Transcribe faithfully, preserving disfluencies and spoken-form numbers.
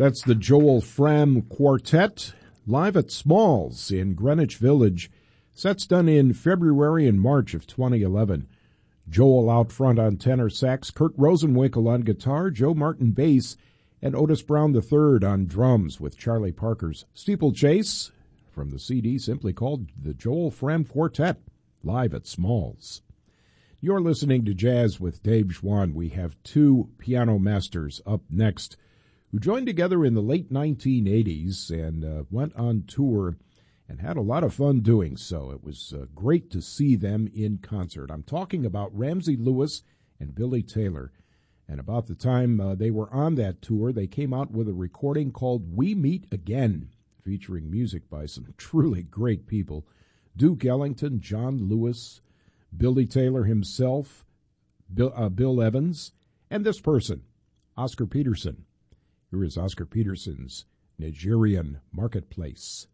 That's the Joel Fram Quartet, live at Smalls in Greenwich Village. Sets done in February and March of twenty eleven. Joel out front on tenor sax, Kurt Rosenwinkel on guitar, Joe Martin bass, and Otis Brown the third on drums with Charlie Parker's Steeplechase from the C D simply called the Joel Fram Quartet, live at Smalls. You're listening to Jazz with Dave Schwann. We have two piano masters up next who joined together in the late nineteen eighties and uh, went on tour and had a lot of fun doing so. It was uh, great to see them in concert. I'm talking about Ramsey Lewis and Billy Taylor. And about the time uh, they were on that tour, they came out with a recording called We Meet Again, featuring music by some truly great people. Duke Ellington, John Lewis, Billy Taylor himself, Bill, uh, Bill Evans, and this person, Oscar Peterson. Here is Oscar Peterson's Nigerian Marketplace.